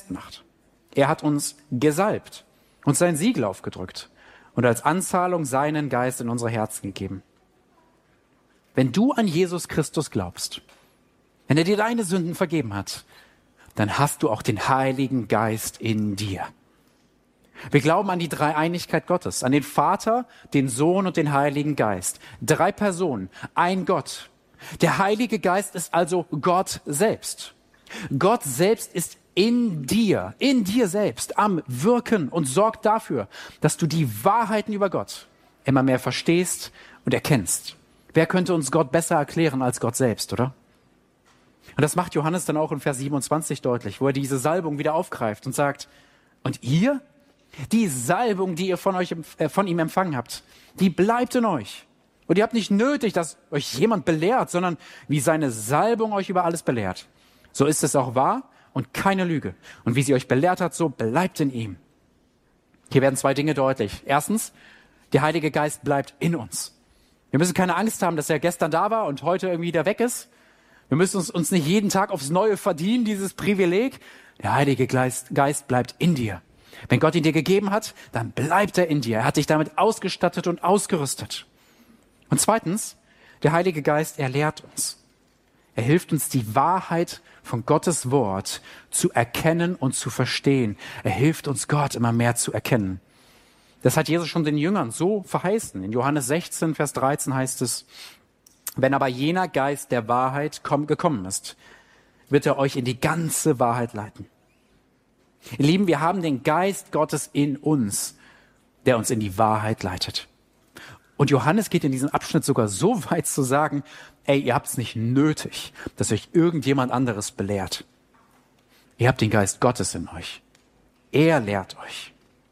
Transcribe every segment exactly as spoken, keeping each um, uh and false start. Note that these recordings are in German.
festmacht. Er hat uns gesalbt und sein Siegel aufgedrückt und als Anzahlung seinen Geist in unsere Herzen gegeben. Wenn du an Jesus Christus glaubst, wenn er dir deine Sünden vergeben hat, dann hast du auch den Heiligen Geist in dir. Wir glauben an die Dreieinigkeit Gottes, an den Vater, den Sohn und den Heiligen Geist. Drei Personen, ein Gott. Der Heilige Geist ist also Gott selbst. Gott selbst ist in dir, in dir selbst am Wirken und sorgt dafür, dass du die Wahrheiten über Gott immer mehr verstehst und erkennst. Wer könnte uns Gott besser erklären als Gott selbst, oder? Und das macht Johannes dann auch in Vers siebenundzwanzig deutlich, wo er diese Salbung wieder aufgreift und sagt, und ihr? Die Salbung, die ihr von euch, äh, von ihm empfangen habt, die bleibt in euch. Und ihr habt nicht nötig, dass euch jemand belehrt, sondern wie seine Salbung euch über alles belehrt. So ist es auch wahr und keine Lüge. Und wie sie euch belehrt hat, so bleibt in ihm. Hier werden zwei Dinge deutlich. Erstens, der Heilige Geist bleibt in uns. Wir müssen keine Angst haben, dass er gestern da war und heute irgendwie wieder weg ist. Wir müssen uns, uns nicht jeden Tag aufs Neue verdienen, dieses Privileg. Der Heilige Geist, Geist bleibt in dir. Wenn Gott ihn dir gegeben hat, dann bleibt er in dir. Er hat dich damit ausgestattet und ausgerüstet. Und zweitens, der Heilige Geist, er lehrt uns. Er hilft uns, die Wahrheit von Gottes Wort zu erkennen und zu verstehen. Er hilft uns, Gott immer mehr zu erkennen. Das hat Jesus schon den Jüngern so verheißen. In Johannes sechzehn, Vers dreizehn heißt es, wenn aber jener Geist der Wahrheit komm, gekommen ist, wird er euch in die ganze Wahrheit leiten. Ihr Lieben, wir haben den Geist Gottes in uns, der uns in die Wahrheit leitet. Und Johannes geht in diesem Abschnitt sogar so weit zu sagen, ey, ihr habt es nicht nötig, dass euch irgendjemand anderes belehrt. Ihr habt den Geist Gottes in euch. Er lehrt euch.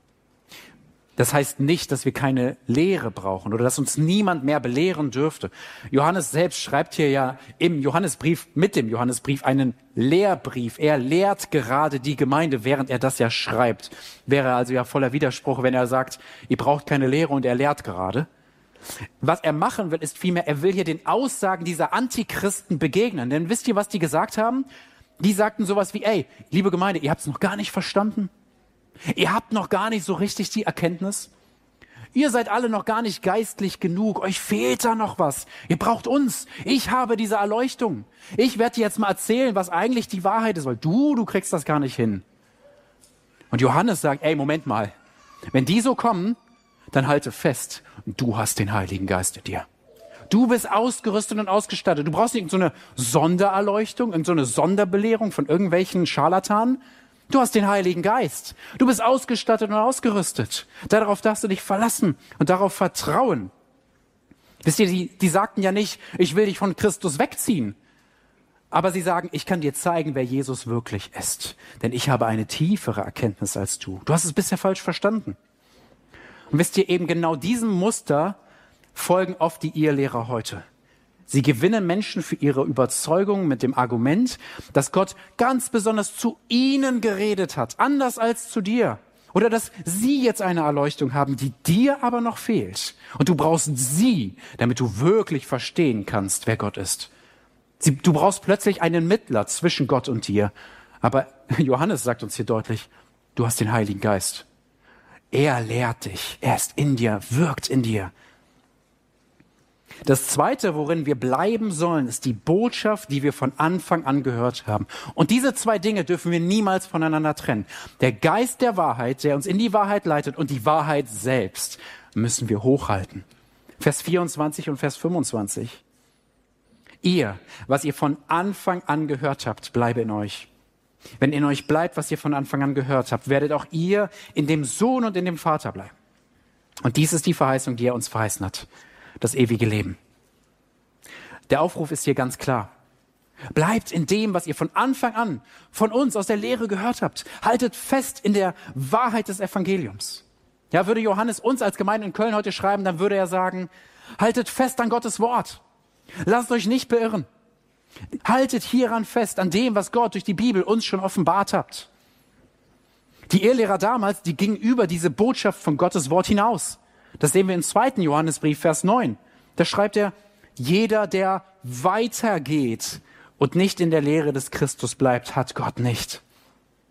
Das heißt nicht, dass wir keine Lehre brauchen oder dass uns niemand mehr belehren dürfte. Johannes selbst schreibt hier ja im Johannesbrief, mit dem Johannesbrief einen Lehrbrief. Er lehrt gerade die Gemeinde, während er das ja schreibt. Wäre also ja voller Widerspruch, wenn er sagt, ihr braucht keine Lehre und er lehrt gerade. Was er machen will, ist vielmehr, er will hier den Aussagen dieser Antichristen begegnen. Denn wisst ihr, was die gesagt haben? Die sagten sowas wie, ey, liebe Gemeinde, ihr habt es noch gar nicht verstanden. Ihr habt noch gar nicht so richtig die Erkenntnis. Ihr seid alle noch gar nicht geistlich genug. Euch fehlt da noch was. Ihr braucht uns. Ich habe diese Erleuchtung. Ich werde dir jetzt mal erzählen, was eigentlich die Wahrheit ist, weil du, du kriegst das gar nicht hin. Und Johannes sagt, ey, Moment mal. Wenn die so kommen, dann halte fest. Du hast den Heiligen Geist in dir. Du bist ausgerüstet und ausgestattet. Du brauchst nicht so eine Sondererleuchtung, so eine Sonderbelehrung von irgendwelchen Scharlatanen. Du hast den Heiligen Geist. Du bist ausgestattet und ausgerüstet. Darauf darfst du dich verlassen und darauf vertrauen. Wisst ihr, die, die sagten ja nicht, ich will dich von Christus wegziehen. Aber sie sagen, ich kann dir zeigen, wer Jesus wirklich ist. Denn ich habe eine tiefere Erkenntnis als du. Du hast es bisher falsch verstanden. Und wisst ihr, eben genau diesem Muster folgen oft die Irrlehrer heute. Sie gewinnen Menschen für ihre Überzeugung mit dem Argument, dass Gott ganz besonders zu ihnen geredet hat, anders als zu dir. Oder dass sie jetzt eine Erleuchtung haben, die dir aber noch fehlt. Und du brauchst sie, damit du wirklich verstehen kannst, wer Gott ist. Sie, du brauchst plötzlich einen Mittler zwischen Gott und dir. Aber Johannes sagt uns hier deutlich, du hast den Heiligen Geist. Er lehrt dich, er ist in dir, wirkt in dir. Das Zweite, worin wir bleiben sollen, ist die Botschaft, die wir von Anfang an gehört haben. Und diese zwei Dinge dürfen wir niemals voneinander trennen. Der Geist der Wahrheit, der uns in die Wahrheit leitet, und die Wahrheit selbst müssen wir hochhalten. Vers vierundzwanzig und Vers fünfundzwanzig. Ihr, was ihr von Anfang an gehört habt, bleibe in euch. Wenn in euch bleibt, was ihr von Anfang an gehört habt, werdet auch ihr in dem Sohn und in dem Vater bleiben. Und dies ist die Verheißung, die er uns verheißen hat. Das ewige Leben. Der Aufruf ist hier ganz klar. Bleibt in dem, was ihr von Anfang an von uns aus der Lehre gehört habt. Haltet fest in der Wahrheit des Evangeliums. Ja, würde Johannes uns als Gemeinde in Köln heute schreiben, dann würde er sagen, haltet fest an Gottes Wort. Lasst euch nicht beirren. Haltet hieran fest, an dem, was Gott durch die Bibel uns schon offenbart hat. Die Irrlehrer damals, die gingen über diese Botschaft von Gottes Wort hinaus. Das sehen wir im zweiten Johannesbrief, Vers neun. Da schreibt er, jeder, der weitergeht und nicht in der Lehre des Christus bleibt, hat Gott nicht.